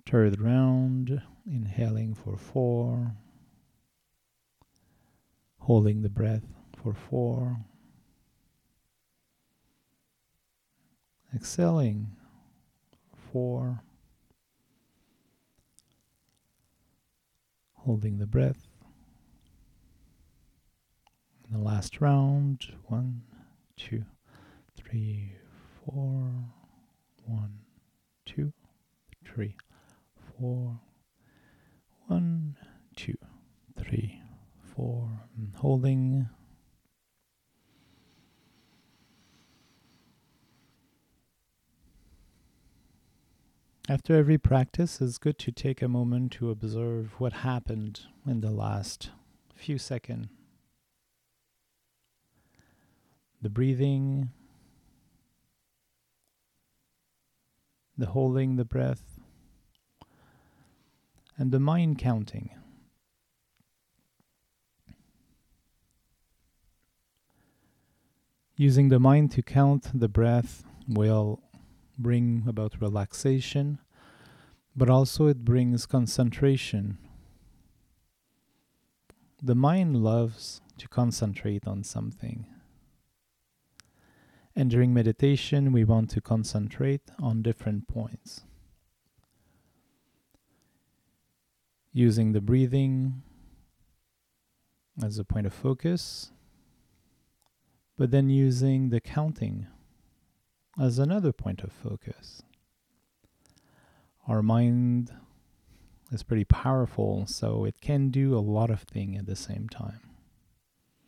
Third round, inhaling for 4, holding the breath for 4, exhaling 4, holding the breath. In the last round, 1, 2, 3, 4, 1, 2, 3, 4, 1, 2, 3, 4, and holding. After every practice, it's good to take a moment to observe what happened in the last few seconds. The breathing, the holding the breath, and the mind counting. Using the mind to count the breath will bring about relaxation, but also it brings concentration. The mind loves to concentrate on something. And during meditation, we want to concentrate on different points. Using the breathing as a point of focus, but then using the counting as another point of focus. Our mind is pretty powerful, so it can do a lot of things at the same time.